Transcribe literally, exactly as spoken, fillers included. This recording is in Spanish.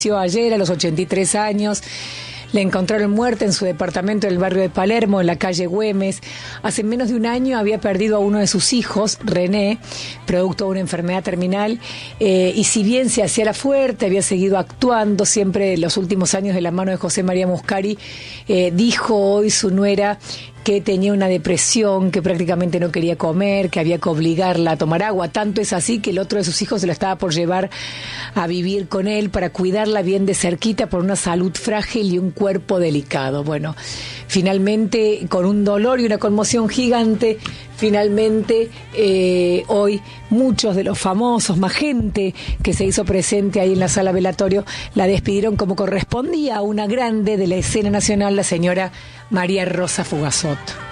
Ayer, a los ochenta y tres años, le encontraron muerta en su departamento del barrio de Palermo, en la calle Güemes. Hace menos de un año había perdido a uno de sus hijos, René, producto de una enfermedad terminal, eh, y si bien se hacía la fuerte, había seguido actuando siempre en los últimos años de la mano de José María Muscari. Eh, dijo hoy su nuera que tenía una depresión, que prácticamente no quería comer, que había que obligarla a tomar agua. Tanto es así que el otro de sus hijos se lo estaba por llevar a vivir con él para cuidarla bien de cerquita por una salud frágil y un cuerpo delicado. Bueno, finalmente, con un dolor y una conmoción gigante, finalmente eh, hoy muchos de los famosos, más gente que se hizo presente ahí en la sala velatorio, la despidieron como correspondía a una grande de la escena nacional, la señora María Rosa Fugazot.